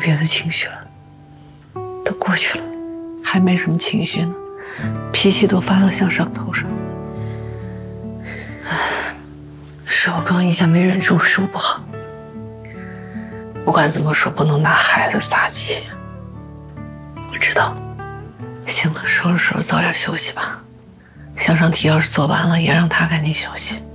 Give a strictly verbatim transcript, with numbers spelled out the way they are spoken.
别的情绪了，都过去了，还没什么情绪呢，脾气都发到向上头上。是我刚一下没忍住，是我不好。不管怎么说，不能拿孩子撒气。我知道，行了，收拾收拾，早点休息吧。向上题要是做完了，也让他赶紧休息。